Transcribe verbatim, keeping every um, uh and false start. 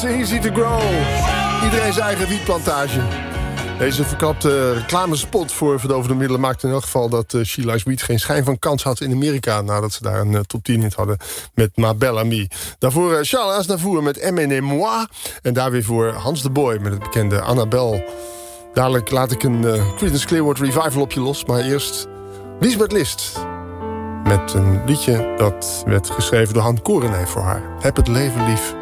It's easy to grow. Iedereen zijn eigen wietplantage. Deze verklapte reclamespot voor verdovende middelen maakte in elk geval dat uh, She Likes Weed geen schijn van kans had in Amerika, nadat ze daar een uh, top tien hit hadden met Ma Belle Amie. Daarvoor uh, Charles Aznavour met Emmenez-moi. En daar weer voor Hans de Boy met het bekende Annabelle. Dadelijk laat ik een uh, Creedence Clearwater Revival op je los, maar eerst Liesbeth List. Met een liedje dat werd geschreven door Han Korenij voor haar. Heb het leven lief.